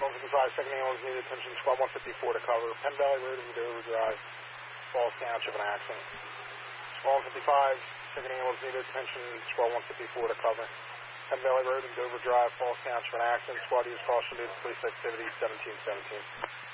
155, second ambulance needed attention, squad 154 to cover. Penn Valley Road and Dover Drive, Falls Township, an accident. Squad 155, second ambulance needed attention, squad 154 to cover. Penn Valley Road and Dover Drive, Falls Township, an accident. Squad use caution due to police activity 1717.